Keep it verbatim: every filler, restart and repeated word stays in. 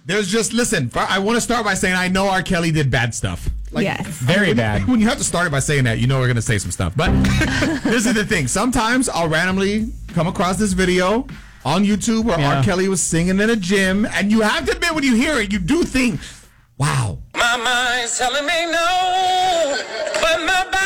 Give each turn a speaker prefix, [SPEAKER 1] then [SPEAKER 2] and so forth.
[SPEAKER 1] There's just, listen, I want to start by saying I know R. Kelly did bad stuff. Like,
[SPEAKER 2] yes.
[SPEAKER 3] Very
[SPEAKER 1] when,
[SPEAKER 3] bad.
[SPEAKER 1] When you have to start it by saying that, you know we're going to say some stuff. But this is the thing. Sometimes I'll randomly come across this video on YouTube where yeah. R. Kelly was singing in a gym. And you have to admit, when you hear it, you do think, wow.
[SPEAKER 4] My mind's telling me no, but my